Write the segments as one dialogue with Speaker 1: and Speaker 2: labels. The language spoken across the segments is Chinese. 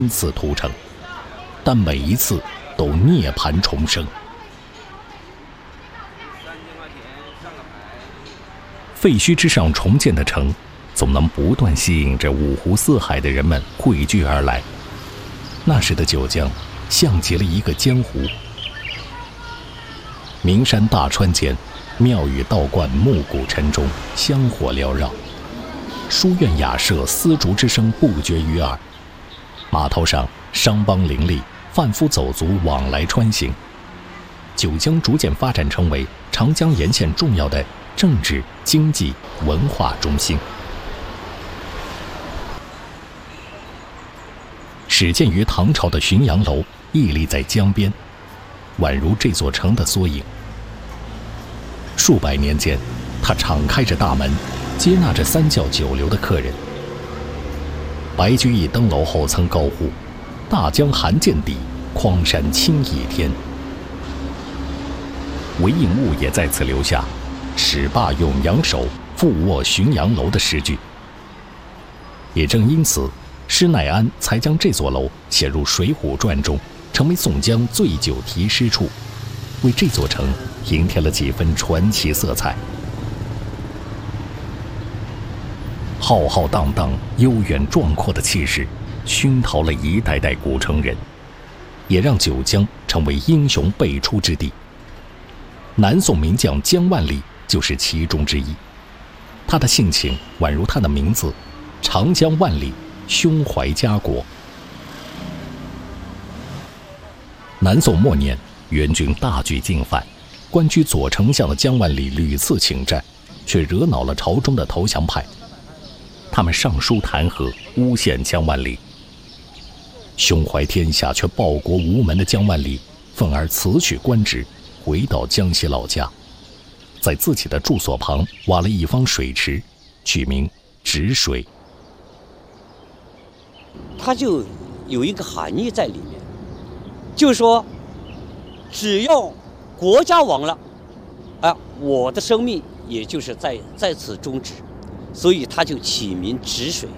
Speaker 1: 次屠城，但每一次都涅槃重生。废墟之上重建的城，总能不断吸引着五湖四海的人们汇聚而来。那时的九江像极了一个江湖，名山大川间，庙宇道观暮鼓晨钟，香火缭绕，书院雅舍丝竹之声不绝于耳。码头上商帮林立，贩夫走卒往来穿行。九江逐渐发展成为长江沿线重要的政治、经济、文化中心。始建于唐朝的浔阳楼屹立在江边，宛如这座城的缩影。数百年间，它敞开着大门，接纳着三教九流的客人。白居易登楼后曾高呼：“大江寒见底，匡山清倚天。”韦应物也在此留下“始罢永阳手，复卧浔阳楼”的诗句。也正因此，施耐庵才将这座楼写入《水浒传》中，成为宋江醉酒题诗处，为这座城平添了几分传奇色彩。浩浩荡荡、悠远壮阔的气势，熏陶了一代代古城人，也让九江成为英雄辈出之地。南宋名将姜万里就是其中之一。他的性情宛如他的名字，长江万里，胸怀家国。南宋末年，元军大举进犯，官居左丞相的姜万里屡次请战，却惹恼了朝中的投降派。他们上书弹劾，诬陷姜万里。胸怀天下却报国无门的姜万里，愤而辞去官职，回到江西老家，在自己的住所旁挖了一方水池，取名止水。
Speaker 2: 它就有一个含义在里面，就是说，只要国家亡了，我的生命也就是在此终止，所以他就起名止水。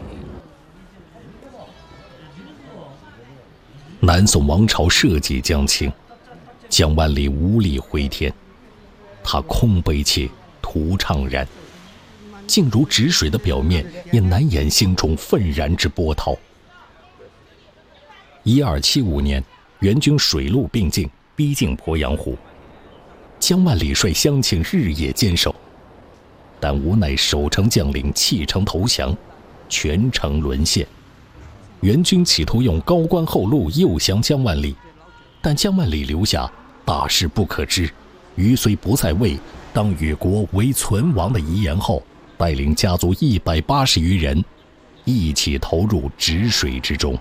Speaker 1: 南宋王朝社稷将倾，姜万里无力回天，他空悲切，徒怅然，竟如止水的表面，也难掩心中愤然之波涛。1275年，元军水陆并进，逼近鄱阳湖。姜万里率乡亲日夜坚守，但无奈守城将领弃城投降，全城沦陷。元军企图用高官厚禄诱降姜万里，但姜万里留下“大事不可知，余虽不在位，当与国为存亡”的遗言后，带领家族180余人一起投入止水之中。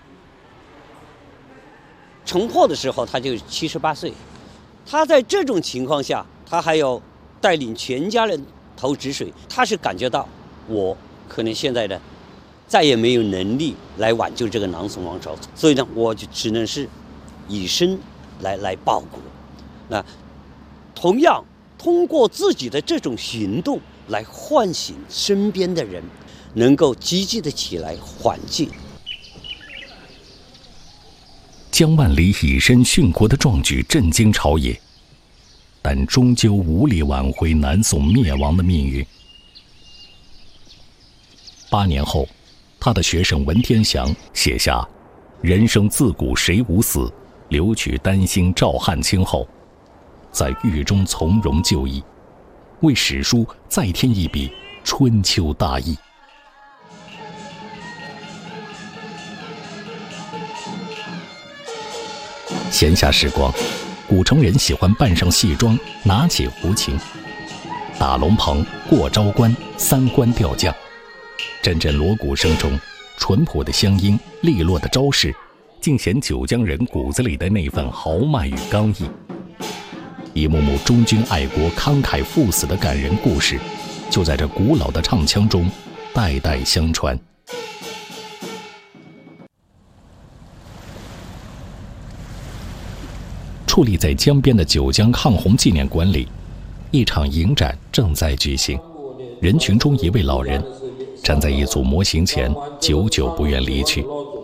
Speaker 2: 城破的时候他就78岁，他在这种情况下，他还要带领全家人投止水，他是感觉到我可能现在的再也没有能力来挽救这个南宋王朝，所以呢，我就只能是以身来报国。那同样通过自己的这种行动来唤醒身边的人，能够积极的起来缓境。
Speaker 1: 姜万里以身殉国的壮举震惊朝野，但终究无力挽回南宋灭亡的命运。8年后，他的学生文天祥写下“人生自古谁无死，留取丹心照汗青”后，在狱中从容就义，为史书再添一笔春秋大义。闲暇时光，古城人喜欢扮上戏装，拿起胡琴，打龙棚、过昭关、三关吊将。阵阵锣鼓声中，淳朴的乡音、利落的招式，尽显九江人骨子里的那份豪迈与刚毅。一幕幕忠君爱国、慷慨赴死的感人故事，就在这古老的唱腔中代代相传。矗立在江边的九江抗洪纪念馆里，一场影展正在举行。人群中一位老人站在一组模型前，久久不愿离去。